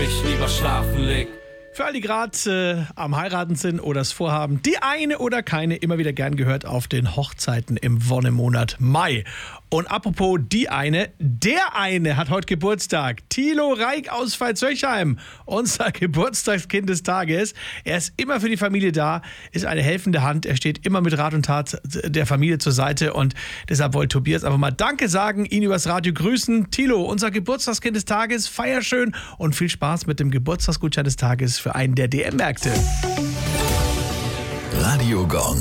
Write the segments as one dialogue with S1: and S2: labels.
S1: mich lieber schlafen leg.
S2: Für alle, die gerade am Heiraten sind oder es vorhaben, die eine oder keine, immer wieder gern gehört auf den Hochzeiten im Wonnemonat Mai. Und apropos die eine, der eine hat heute Geburtstag. Thilo Reik aus Veitshöchheim, unser Geburtstagskind des Tages. Er ist immer für die Familie da, ist eine helfende Hand. Er steht immer mit Rat und Tat der Familie zur Seite. Und deshalb wollte Tobias einfach mal Danke sagen, ihn übers Radio grüßen. Thilo, unser Geburtstagskind des Tages, feier schön und viel Spaß mit dem Geburtstagsgutschein des Tages für einen der DM-Märkte.
S3: Radio Gong.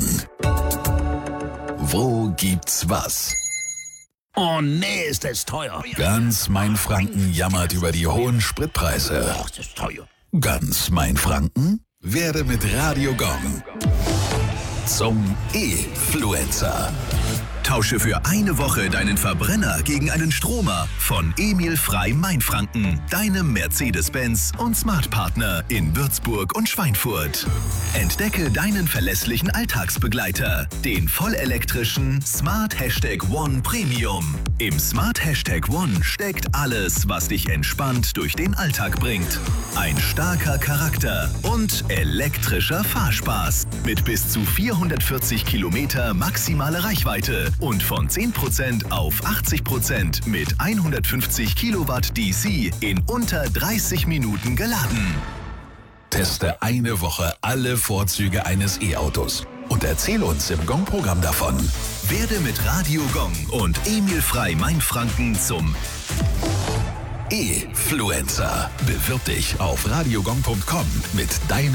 S3: Wo gibt's was?
S4: Oh nee, ist das teuer.
S3: Ganz Mainfranken jammert über die hohen Spritpreise.
S4: Ach, das ist teuer.
S3: Ganz Mainfranken werde mit Radio Gong zum E-Fluencer. Tausche für eine Woche deinen Verbrenner gegen einen Stromer von Emil Frei Mainfranken, deinem Mercedes-Benz und Smart-Partner in Würzburg und Schweinfurt. Entdecke deinen verlässlichen Alltagsbegleiter, den vollelektrischen Smart Hashtag One Premium. Im Smart Hashtag One steckt alles, was dich entspannt durch den Alltag bringt. Ein starker Charakter und elektrischer Fahrspaß mit bis zu 440 Kilometer maximale Reichweite und von 10% auf 80% mit 150 Kilowatt DC in unter 30 Minuten geladen. Teste eine Woche alle Vorzüge eines E-Autos und erzähl uns im Gong-Programm davon. Werde mit Radio Gong und Emil Frei Mainfranken zum E-Fluencer. Bewirb dich auf radiogong.com mit deinem